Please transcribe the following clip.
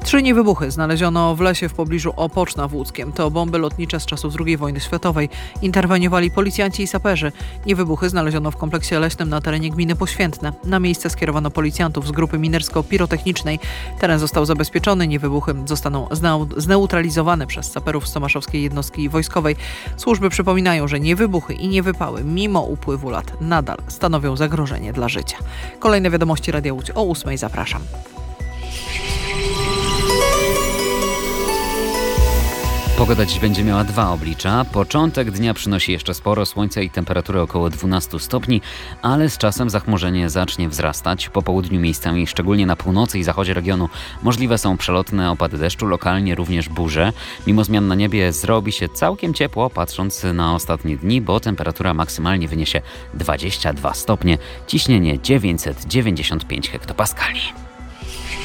3 niewybuchy znaleziono w lesie w pobliżu Opocz nad Łódzkiem. To bomby lotnicze z czasów II wojny światowej. Interweniowali policjanci i saperzy. Niewybuchy znaleziono w kompleksie leśnym na terenie gminy Poświętne. Na miejsce skierowano policjantów z grupy minersko-pirotechnicznej. Teren został zabezpieczony. Niewybuchy zostaną zneutralizowane przez saperów z Tomaszowskiej Jednostki Wojskowej. Służby przypominają, że niewybuchy i niewypały mimo upływu lat nadal stanowią zagrożenie dla życia. Kolejne wiadomości Radia Łódź o 8:00. Zapraszam. Pogoda dziś będzie miała 2 oblicza. Początek dnia przynosi jeszcze sporo słońca i temperatury około 12 stopni, ale z czasem zachmurzenie zacznie wzrastać. Po południu miejscami, szczególnie na północy i zachodzie regionu, możliwe są przelotne opady deszczu, lokalnie również burze. Mimo zmian na niebie zrobi się całkiem ciepło, patrząc na ostatnie dni, bo temperatura maksymalnie wyniesie 22 stopnie, ciśnienie 995 hektopaskali.